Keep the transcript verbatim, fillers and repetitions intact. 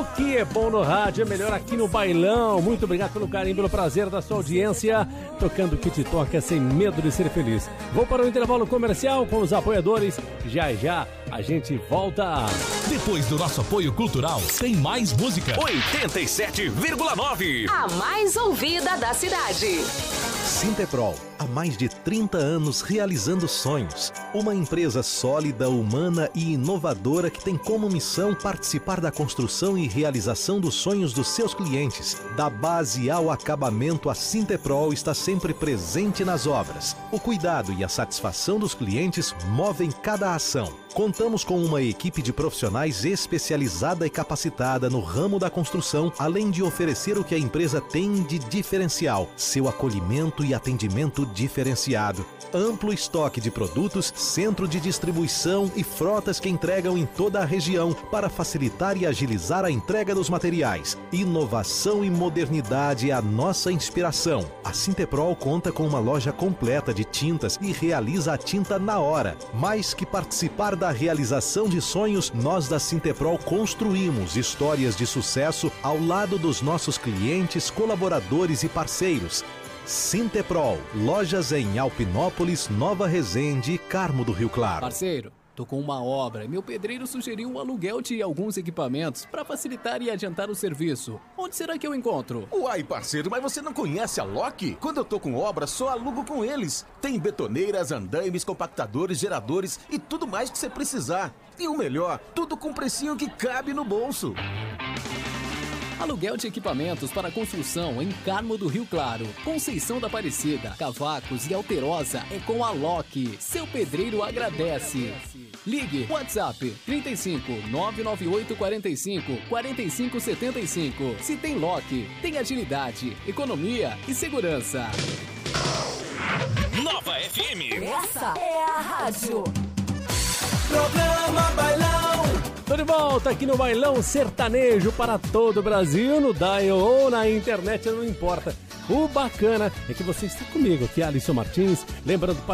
que é bom no rádio, é melhor aqui no bailão. Muito obrigado pelo carinho, pelo prazer da sua audiência. Tocando o que te toca sem medo de ser feliz. Vou para o intervalo comercial com os apoiadores. Já já a gente volta. Depois do nosso apoio cultural, tem mais música. oitenta e sete vírgula nove. A mais ouvida da cidade. Sinteprol, há mais de trinta anos realizando sonhos. Uma empresa sólida, humana e inovadora que tem como missão participar da construção e realização dos sonhos dos seus clientes. Da base ao acabamento, a Sinteprol está sempre presente nas obras. O cuidado e a satisfação dos clientes movem cada ação. Contamos com uma equipe de profissionais especializada e capacitada no ramo da construção, além de oferecer o que a empresa tem de diferencial, seu acolhimento e atendimento diferenciado. Amplo estoque de produtos, centro de distribuição e frotas que entregam em toda a região para facilitar e agilizar a entrega dos materiais. Inovação e modernidade é a nossa inspiração. A Sinteprol conta com uma loja completa de tintas e realiza a tinta na hora. Mais que participar da realização de sonhos, nós da Sinteprol construímos histórias de sucesso ao lado dos nossos clientes, colaboradores e parceiros. Sinteprol, lojas em Alpinópolis, Nova Resende e Carmo do Rio Claro. Parceiro, tô com uma obra e meu pedreiro sugeriu um aluguel de alguns equipamentos para facilitar e adiantar o serviço. Onde será que eu encontro? Uai, parceiro, mas você não conhece a Loki? Quando eu tô com obra, só alugo com eles. Tem betoneiras, andaimes, compactadores, geradores e tudo mais que você precisar. E o melhor, tudo com precinho que cabe no bolso. Aluguel de equipamentos para construção em Carmo do Rio Claro, Conceição da Aparecida, Cavacos e Alterosa é com a Loki. Seu pedreiro agradece. Ligue WhatsApp trinta e cinco, nove nove oito quatro cinco, quatro cinco sete cinco. Se tem Loki, tem agilidade, economia e segurança. Nova F M. Essa é a rádio. Programa Bailão. Tô de volta aqui no Bailão Sertanejo para todo o Brasil, no dial ou na internet, não importa. O bacana é que você está comigo aqui, Alisson Martins, lembrando para